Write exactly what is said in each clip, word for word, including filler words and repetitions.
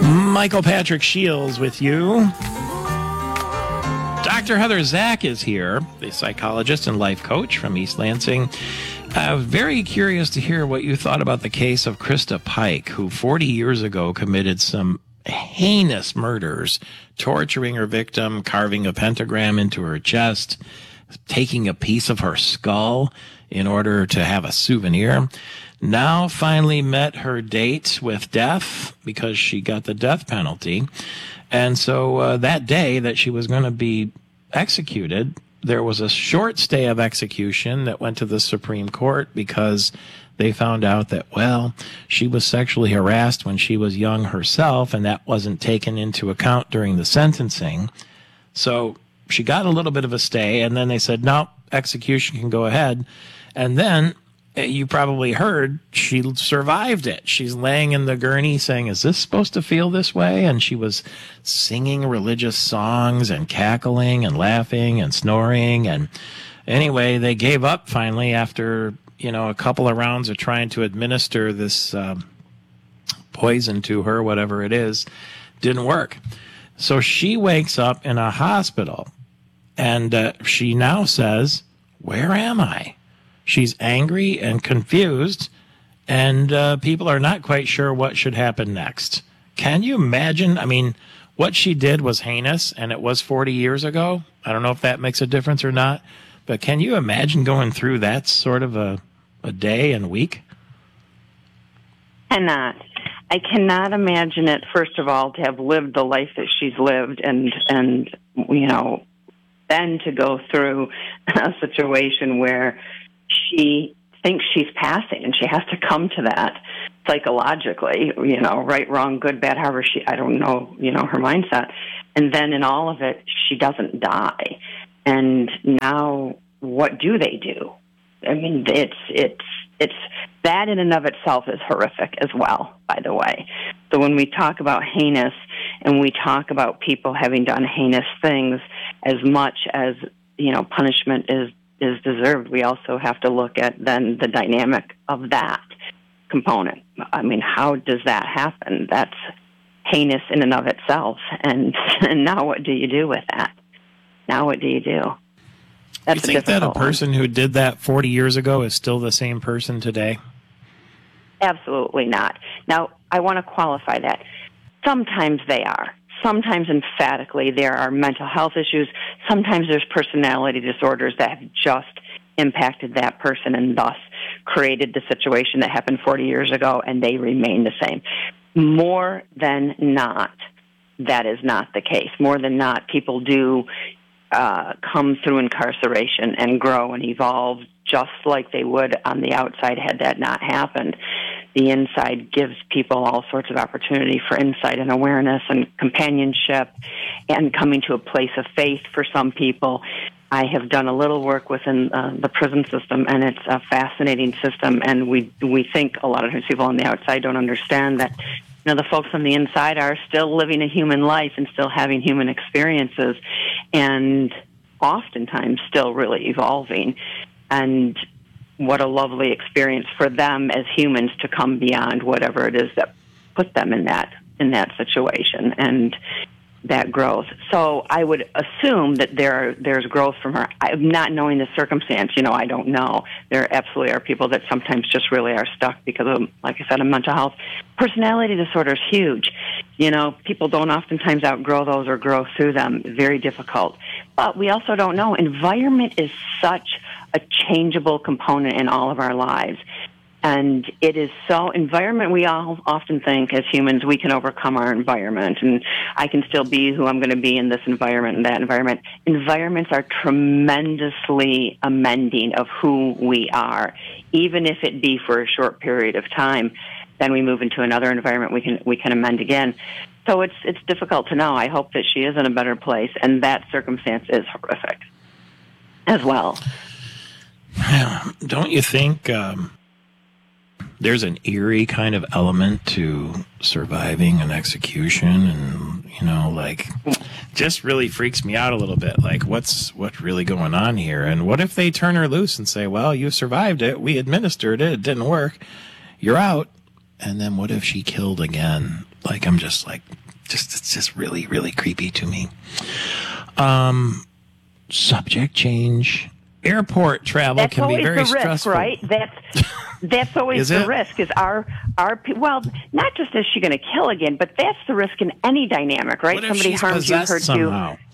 Michael Patrick Shields with you. Doctor Heather Zak is here, the psychologist and life coach from East Lansing. Uh, very curious to hear what you thought about the case of Krista Pike, who forty years ago committed some heinous murders, torturing her victim, carving a pentagram into her chest, taking a piece of her skull in order to have a souvenir. Now finally met her date with death because she got the death penalty. And so uh, that day that she was going to be executed, there was a short stay of execution that went to the Supreme Court because they found out that, well, she was sexually harassed when she was young herself, and that wasn't taken into account during the sentencing. So she got a little bit of a stay, and then they said, no, execution can go ahead. And then you probably heard she survived it. She's laying in the gurney saying, is this supposed to feel this way? And she was singing religious songs and cackling and laughing and snoring. And anyway, they gave up finally after, you know, a couple of rounds of trying to administer this um, poison to her, whatever it is, didn't work. So she wakes up in a hospital, and uh, she now says, where am I? She's angry and confused, and uh, people are not quite sure what should happen next. Can you imagine? I mean, what she did was heinous, and it was forty years ago. I don't know if that makes a difference or not, but can you imagine going through that sort of a, a day and week? Cannot. I cannot imagine it, first of all, to have lived the life that she's lived and, and you know, then to go through a situation where she thinks she's passing, and she has to come to that psychologically, you know, right, wrong, good, bad, however she, I don't know, you know, her mindset. And then in all of it, she doesn't die. And now what do they do? I mean, it's, it's, it's, that in and of itself is horrific as well, by the way. So when we talk about heinous and we talk about people having done heinous things, as much as, you know, punishment is is deserved, we also have to look at then the dynamic of that component. I mean, how does that happen? That's heinous in and of itself. And, and now what do you do with that? Now what do you do? That's you think that a person one. who did that forty years ago is still the same person today? Absolutely not. Now, I want to qualify that. Sometimes they are. Sometimes, emphatically, there are mental health issues. Sometimes there's personality disorders that have just impacted that person and thus created the situation that happened forty years ago, and they remain the same. More than not, that is not the case. More than not, people do uh, come through incarceration and grow and evolve just like they would on the outside had that not happened. The inside gives people all sorts of opportunity for insight and awareness and companionship and coming to a place of faith for some people. I have done a little work within uh, the prison system, and it's a fascinating system, and we we think a lot of times people on the outside don't understand that, you know, the folks on the inside are still living a human life and still having human experiences and oftentimes still really evolving. And what a lovely experience for them as humans to come beyond whatever it is that put them in that in that situation and that growth. So I would assume that there are, there's growth from her. I'm not knowing the circumstance, you know, I don't know. There absolutely are people that sometimes just really are stuck because of, like I said, of mental health. Personality disorder is huge. You know, people don't oftentimes outgrow those or grow through them. Very difficult. But we also don't know. Environment is such a changeable component in all of our lives. And it is so, environment, we all often think as humans we can overcome our environment, and I can still be who I'm going to be in this environment and that environment. Environments are tremendously amending of who we are, even if it be for a short period of time. Then we move into another environment, we can we can amend again. So it's it's difficult to know. I hope that she is in a better place, and that circumstance is horrific as well. Don't you think um, there's an eerie kind of element to surviving an execution? And, you know, like, just really freaks me out a little bit. Like, what's what's really going on here? And what if they turn her loose and say, well, you survived it, we administered it, it didn't work, you're out. And then what if she killed again? Like, I'm just like, just it's just really, really creepy to me. Um, subject change. Airport travel that's can be very the risk, stressful, right? That's that's always is the it? risk. Is our our well, not just is she going to kill again, but that's the risk in any dynamic, right? What if Somebody she's harms you, possessed hurts somehow? you.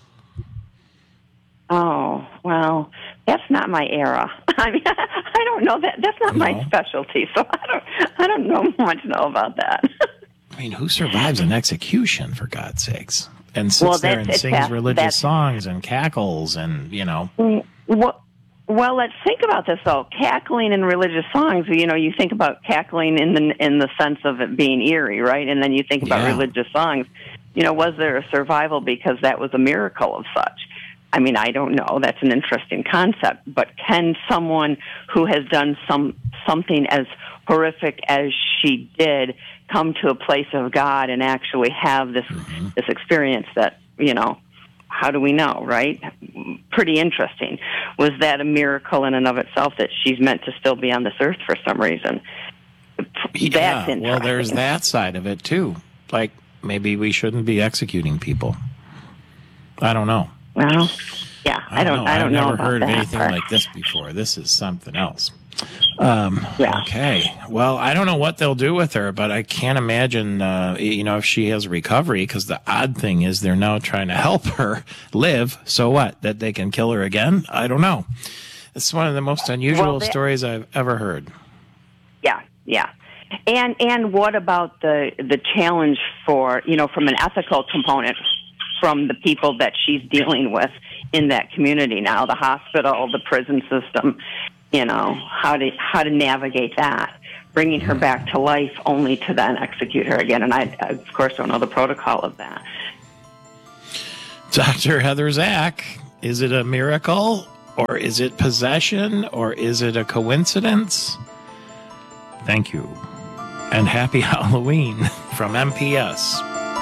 Oh well, that's not my era. I mean, I don't know that. That's not No. my specialty, so I don't. I don't know much know about that. I mean, who survives an execution, for God's sakes? And sits Well, there that's- and it's sings that- religious that's- songs and cackles and, you know. Well, well, let's think about this though. Cackling in religious songs, you know, you think about cackling in the in the sense of it being eerie, right? And then you think about Yeah. religious songs. You know, was there a survival because that was a miracle of such? I mean, I don't know. That's an interesting concept. But can someone who has done some something as horrific as she did come to a place of God and actually have this Mm-hmm. this experience that, you know, how do we know, right? Pretty interesting. Was that a miracle in and of itself that she's meant to still be on this earth for some reason? That's Yeah, interesting. well, there's that side of it, too. Like, maybe we shouldn't be executing people. I don't know. Well, yeah, I don't, I don't I've know never about heard of that anything part. like this before. This is something else. Um, Yeah. Okay. Well, I don't know what they'll do with her, but I can't imagine, uh, you know, if she has recovery, because the odd thing is they're now trying to help her live. So what? That they can kill her again? I don't know. It's one of the most unusual Well, they- stories I've ever heard. Yeah, yeah. And and what about the the challenge for, you know, from an ethical component from the people that she's dealing with in that community now, the hospital, the prison system, you know, how to how to navigate that, bringing her back to life only to then execute her again. And I, I of course, don't know the protocol of that. Doctor Heather Zach, is it a miracle or is it possession or is it a coincidence? Thank you. And happy Halloween from M P S.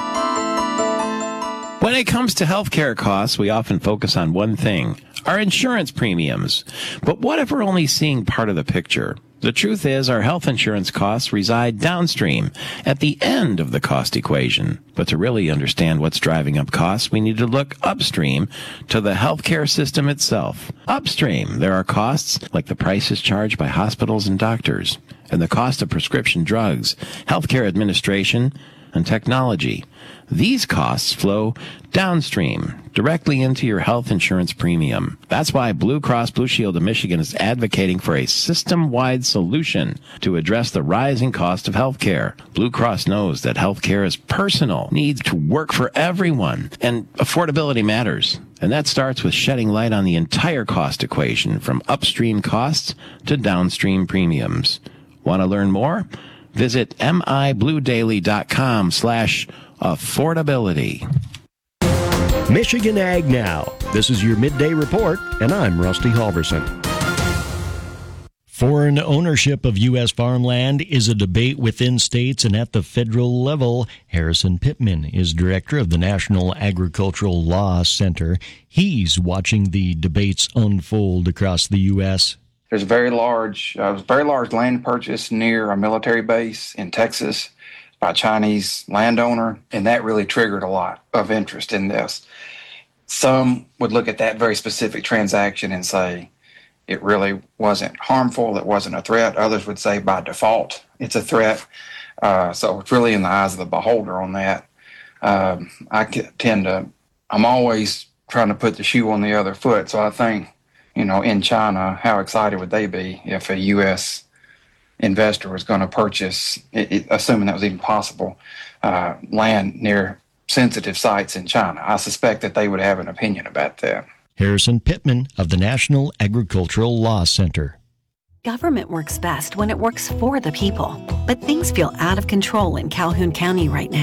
When it comes to healthcare costs, we often focus on one thing, our insurance premiums. But what if we're only seeing part of the picture? The truth is, our health insurance costs reside downstream, at the end of the cost equation. But to really understand what's driving up costs, we need to look upstream to the healthcare system itself. Upstream, there are costs like the prices charged by hospitals and doctors, and the cost of prescription drugs, healthcare administration, and technology. These costs flow downstream, directly into your health insurance premium. That's why Blue Cross Blue Shield of Michigan is advocating for a system-wide solution to address the rising cost of healthcare. Blue Cross knows that healthcare is personal, needs to work for everyone, and affordability matters. And that starts with shedding light on the entire cost equation, from upstream costs to downstream premiums. Want to learn more? Visit mibluedaily.com slash affordability. Michigan Ag Now. This is your midday report, and I'm Rusty Halverson. Foreign ownership of U S farmland is a debate within states and at the federal level. Harrison Pittman is director of the National Agricultural Law Center. He's watching the debates unfold across the U S. There's a very large, uh, very large land purchase near a military base in Texas by a Chinese landowner, and that really triggered a lot of interest in this. Some would look at that very specific transaction and say it really wasn't harmful, it wasn't a threat. Others would say by default it's a threat. Uh, so it's really in the eyes of the beholder on that. Um, I tend to, I'm always trying to put the shoe on the other foot, so I think, you know, in China, how excited would they be if a U S investor was going to purchase, it, it, assuming that was even possible, uh, land near sensitive sites in China? I suspect that they would have an opinion about that. Harrison Pittman of the National Agricultural Law Center. Government works best when it works for the people. But things feel out of control in Calhoun County right now.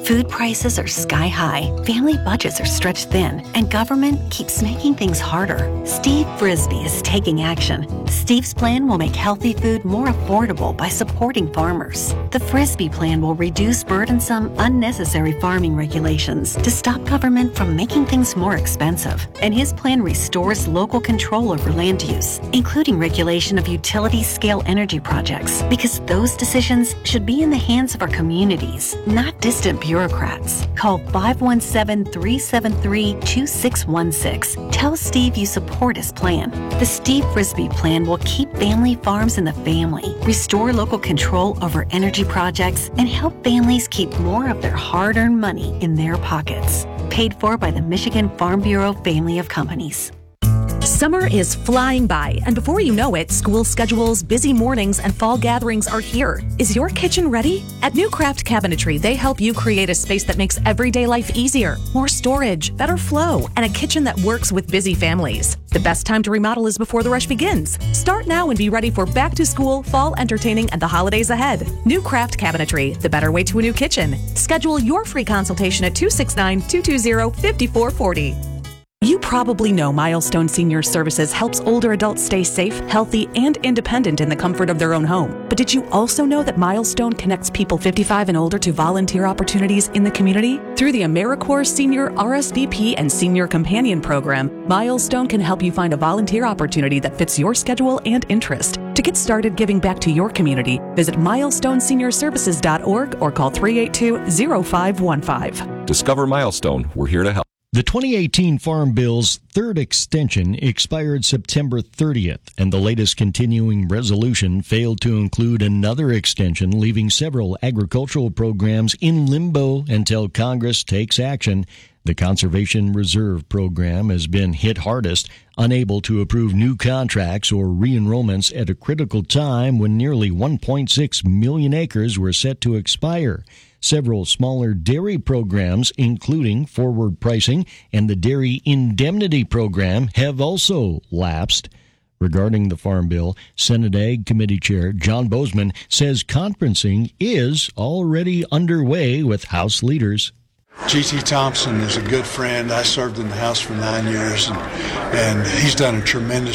Food prices are sky high, family budgets are stretched thin, and government keeps making things harder. Steve Frisbee is taking action. Steve's plan will make healthy food more affordable by supporting farmers. The Frisbee plan will reduce burdensome, unnecessary farming regulations to stop government from making things more expensive. And his plan restores local control over land use, including regulation of utility-scale energy projects, because those decisions should be in the hands of our communities, not distant bureaucrats. Call five one seven, three seven three, two six one six. Tell Steve you support his plan. The Steve Frisbee plan will keep family farms in the family, restore local control over energy projects, and help families keep more of their hard-earned money in their pockets. Paid for by the Michigan Farm Bureau family of companies. Summer is flying by, and before you know it, school schedules, busy mornings, and fall gatherings are here. Is your kitchen ready? At New Craft Cabinetry, they help you create a space that makes everyday life easier, more storage, better flow, and a kitchen that works with busy families. The best time to remodel is before the rush begins. Start now and be ready for back to school, fall entertaining, and the holidays ahead. New Craft Cabinetry, the better way to a new kitchen. Schedule your free consultation at two six nine, two two zero, five four four zero. You probably know Milestone Senior Services helps older adults stay safe, healthy, and independent in the comfort of their own home. But did you also know that Milestone connects people fifty-five and older to volunteer opportunities in the community? Through the AmeriCorps Senior R S V P and Senior Companion Program, Milestone can help you find a volunteer opportunity that fits your schedule and interest. To get started giving back to your community, visit milestone senior services dot org or call three eight two, zero five one five. Discover Milestone. We're here to help. The twenty eighteen Farm Bill's third extension expired September thirtieth, and the latest continuing resolution failed to include another extension, leaving several agricultural programs in limbo until Congress takes action. The Conservation Reserve Program has been hit hardest, unable to approve new contracts or re-enrollments at a critical time when nearly one point six million acres were set to expire. Several smaller dairy programs, including forward pricing and the Dairy Indemnity Program, have also lapsed. Regarding the Farm Bill, Senate Ag Committee Chair John Bozeman says conferencing is already underway with House leaders. G T. Thompson is a good friend. I served in the House for nine years, and, and he's done a tremendous